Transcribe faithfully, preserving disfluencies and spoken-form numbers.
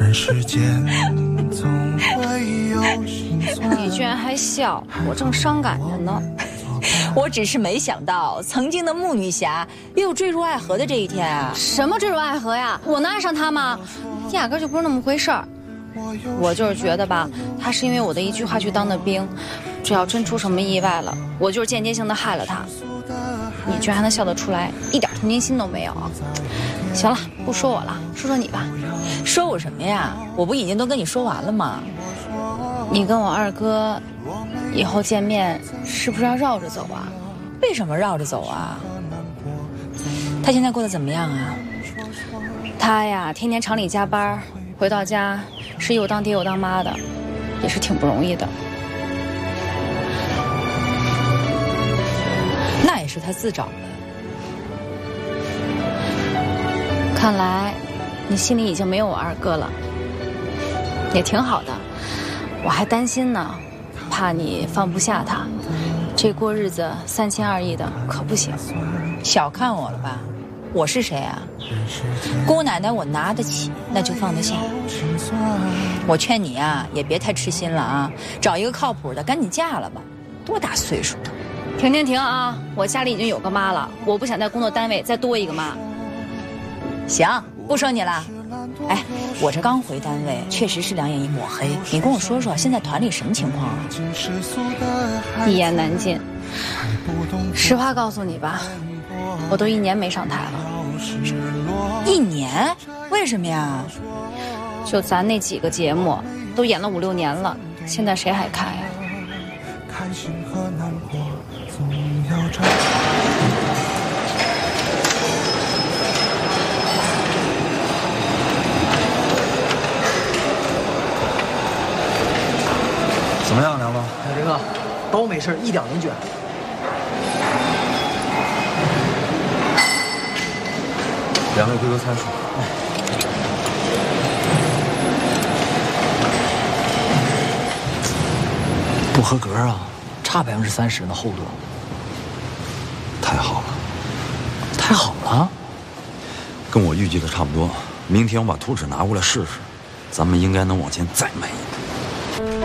人世间总会有心酸。 你居然还笑，我正伤感着呢。 我只是没想到，曾经的木女侠也有坠入爱河的这一天啊！ 什么坠入爱河呀？我能爱上他吗？压根就不是那么回事儿。我就是觉得吧，他是因为我的一句话去当的兵，只要真出什么意外了，我就是间接性的害了他。你居然还能笑得出来，一点同情心都没有。行了，不说我了，说说你吧。 说我什么呀？我不已经都跟你说完了吗？ 你跟我二哥以后见面是不是要绕着走啊？ 为什么绕着走啊？他现在过得怎么样啊？ 他呀，天天厂里加班，回到家是又当爹又当妈的，也是挺不容易的。 那也是他自找的。 看来你心里已经没有我二哥了，也挺好的。我还担心呢，怕你放不下他，这过日子三心二意的可不行。 小看我了吧？我是谁啊？姑奶奶我拿得起，那就放得下。我劝你啊，也别太痴心了啊，找一个靠谱的，赶紧嫁了吧。多大岁数了？ 停停停啊！我家里已经有个妈了，我不想在工作单位再多一个妈。 行，不说你了。哎，我这刚回单位，确实是两眼一抹黑。你跟我说说，现在团里什么情况啊？ 一言难尽。实话告诉你吧，我都一年没上台了。 一年？为什么呀？ 就咱那几个节目，都演了五六年了，现在谁还看呀？ 开心和难过总要找。 怎么样，梁总？ 海林啊，刀没事，一点没卷。 两位规格参数。 不合格啊，差百分之三十的厚度。 太好了， 太好了， 跟我预计的差不多。明天我把图纸拿过来试试，咱们应该能往前再迈一步。